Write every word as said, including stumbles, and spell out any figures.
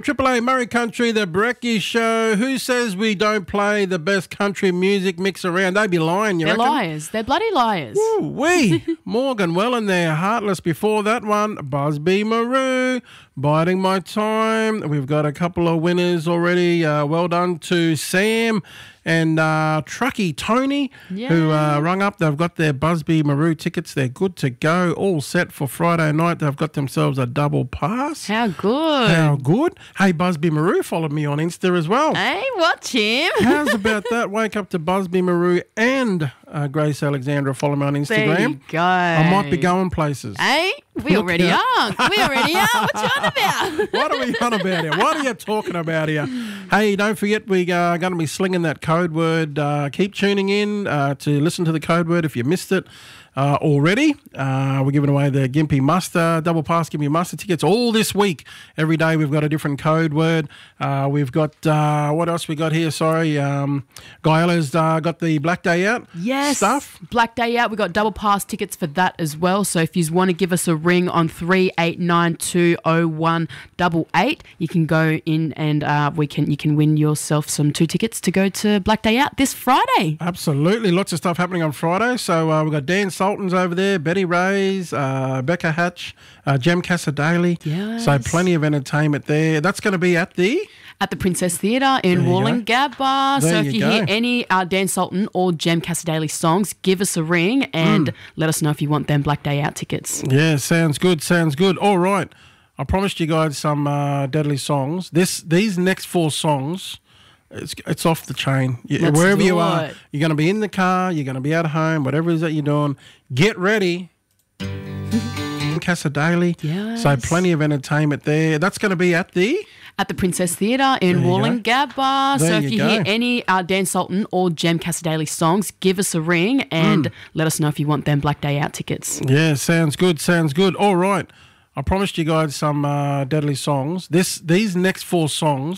Triple A Murray Country, the Brekkie Show. Who says we don't play the best country music mix around? They be lying, you They're reckon? liars. They're bloody liars. Ooh, wee. Morgan Welland there, Heartless. Before that one, Busby Maru, Biding My Time. We've got a couple of winners already. Uh, well done to Sam and uh, Truckee Tony, Yeah. who uh, rung up. They've got their Busby Maru tickets. They're good to go. All set for Friday night. They've got themselves a double pass. How good. How good. Hey, Busby Maru followed me on Insta as well. Hey, watch him. How's about that? Wake up to Busby Maru and uh, Grace Alexandra. Follow me on Instagram. There you go. I might be going places. Hey, we Look already out. are. We already are. What you on about? What are we on about here? What are you talking about here? Hey, don't forget we are going to be slinging that code word. Uh, keep tuning in uh, to listen to the code word if you missed it uh, already. Uh, we're giving away the Gympie Muster, double pass Gympie Muster tickets all this week. Every day we've got a different code word. Uh, we've got, uh, what else we got here? Sorry. Um, Guyela's uh, got the Black Day Out Yes. stuff. Black Day Out. We've got double pass tickets for that as well. So if you want to give us a ring on three eight nine two oh one eight eight, you can go in and uh, we can you can win yourself some two tickets to go to Black Day Out this Friday. Absolutely. Lots of stuff happening on Friday. So uh, we've got Dan Sultans over there, Betty Rays, uh, Becca Hatch, uh, Jem Cassadaly. Yes. So plenty of entertainment there. That's going to be at the... At the Princess Theatre in There you Wollongabba. There So you if you go. hear any uh, Dan Sultan or Jem Cassadaly songs, give us a ring and Mm. let us know if you want them Black Day Out tickets. Yeah, sounds good, sounds good. All right. I promised you guys some uh, deadly songs. This These next four songs... It's it's off the chain. You, Let's wherever do you are, it. you're going to be in the car, you're going to be at home, whatever it is that you're doing, get ready. Cassadaly. Yes. So plenty of entertainment there. That's going to be at the... At the Princess Theatre in There you go. Wollongabba. There So if you you go. hear any uh, Dan Sultan or Jem Cassadaly songs, give us a ring and Mm. let us know if you want them Black Day Out tickets. Yeah, sounds good, sounds good. All right. I promised you guys some uh, deadly songs. This These next four songs